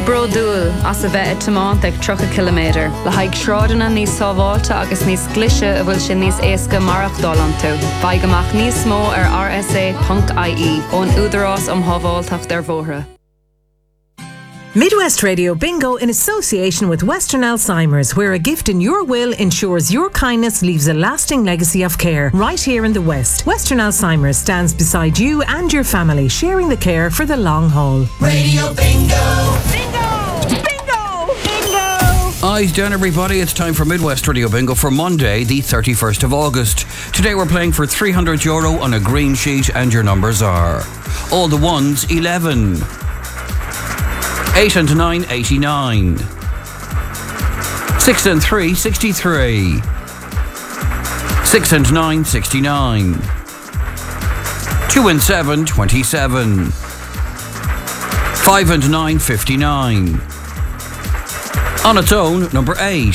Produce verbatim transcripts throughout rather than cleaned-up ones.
Brodúil as a bheith tamánta ag trocha kilometr. Le haig shrádanna níos sábháilte agus níos glise a bhfuil sin níos éasca marach dálan tú. Bhaig amach níos smó ar r s a dot i e ón údarás am hábháilteach dar bhóthra. Midwest Radio Bingo in association with Western Alzheimer's, where a gift in your will ensures your kindness leaves a lasting legacy of care. Right here in the West, Western Alzheimer's stands beside you and your family, sharing the care for the long haul. Radio Bingo! Bingo! Bingo! Bingo! Eyes down, everybody. It's time for Midwest Radio Bingo for Monday, the thirty-first of August. Today we're playing for three hundred euro on a green sheet, and your numbers are all the ones, eleven. eight and nine, eighty-nine. six and three, sixty-three. six and nine, sixty-nine. two and seven, twenty-seven. five and nine, fifty-nine. On its own, number eight.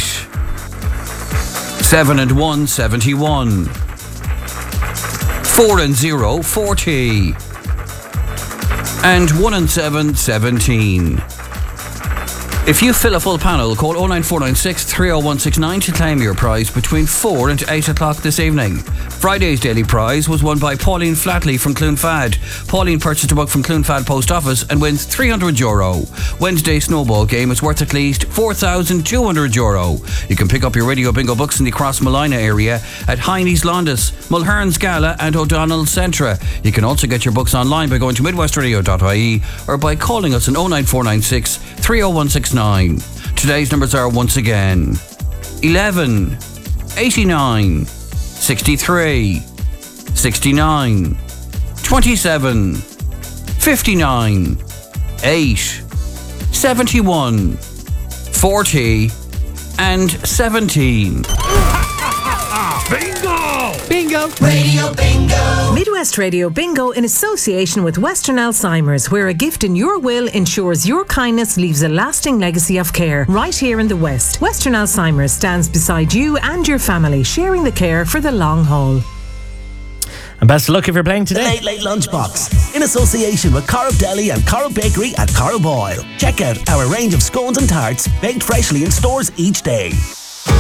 seven and one, seventy-one. four and zero, forty. And one and seven, seventeen. If you fill a full panel, call oh nine four nine six, three oh one six nine to claim your prize between four and eight o'clock this evening. Friday's daily prize was won by Pauline Flatley from Cloonfad. Pauline purchased a book from Cloonfad Post Office and wins three hundred euro. Wednesday's snowball game is worth at least four thousand two hundred euro. You can pick up your Radio Bingo books in the Crossmolina area at Heine's Londis, Mulherns Gala and O'Donnell Centra. You can also get your books online by going to midwest radio dot i e or by calling us on oh nine four nine six, three oh one six nine. Today's numbers are once again eleven, eighty-nine, sixty-three, sixty-nine, twenty-seven, fifty-nine, eight, seventy-one, forty, and seventeen. Bingo! Bingo! Radio Bingo! Midwest Radio Bingo in association with Western Alzheimer's, where a gift in your will ensures your kindness leaves a lasting legacy of care. Right here in the West, Western Alzheimer's stands beside you and your family, sharing the care for the long haul. And best of luck if you're playing today. The Late Late Lunchbox, in association with Corrib Deli and Corrib Bakery at Corrib Oil. Check out our range of scones and tarts baked freshly in stores each day.